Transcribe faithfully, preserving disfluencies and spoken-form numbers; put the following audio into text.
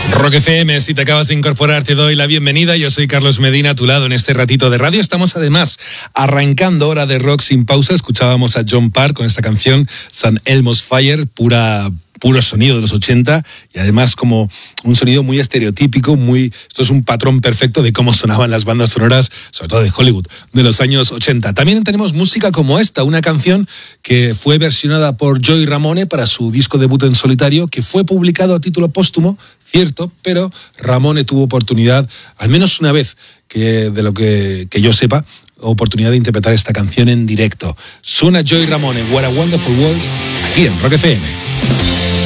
Rock F M, si te acabas de incorporar, te doy la bienvenida. Yo soy Carlos Medina, a tu lado en este ratito de radio. Estamos además arrancando hora de rock sin pausa. Escuchábamos a John Parr con esta canción San Elmo's Fire, pura... puro sonido de los ochenta y además como un sonido muy estereotípico, muy esto es un patrón perfecto de cómo sonaban las bandas sonoras, sobre todo de Hollywood, de los años ochenta. También tenemos música como esta, una canción que fue versionada por Joey Ramone para su disco debut en solitario, que fue publicado a título póstumo, cierto, pero Ramone tuvo oportunidad, al menos una vez, que de lo que, que yo sepa, oportunidad de interpretar esta canción en directo. Suena Joey Ramone, What a Wonderful World, aquí en Rock F M.